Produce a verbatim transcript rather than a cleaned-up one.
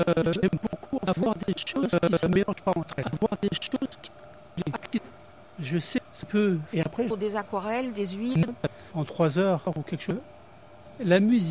Euh, j'aime beaucoup avoir des choses qui ne se mélangent pas entre elles. Avoir des choses qui... Je sais, ça peut... Et après, Pour des aquarelles, des huiles. en trois heures ou quelque chose, la musique.